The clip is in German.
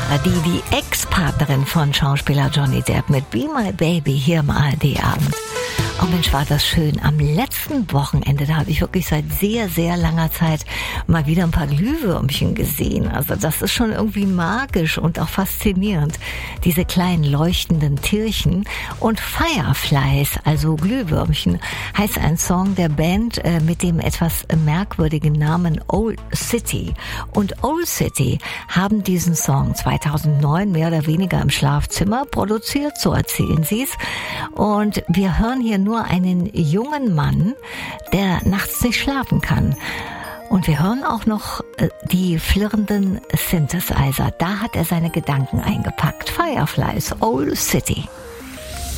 die Ex-Partnerin von Schauspieler Johnny Depp mit Be My Baby hier im ARD-Abend. Oh Mensch, war das schön. Am letzten Wochenende, da habe ich wirklich seit sehr, sehr langer Zeit mal wieder ein paar Glühwürmchen gesehen. Also das ist schon irgendwie magisch und auch faszinierend. Diese kleinen leuchtenden Tierchen und Fireflies, also Glühwürmchen, heißt ein Song der Band mit dem etwas merkwürdigen Namen Old City. Und Old City haben diesen Song 2009 mehr oder weniger im Schlafzimmer produziert, so erzählen sie es. Und wir hören hier nur einen jungen Mann, der nachts nicht schlafen kann. Und wir hören auch noch die flirrenden Synthesizer. Da hat er seine Gedanken eingepackt. Fireflies, Old City.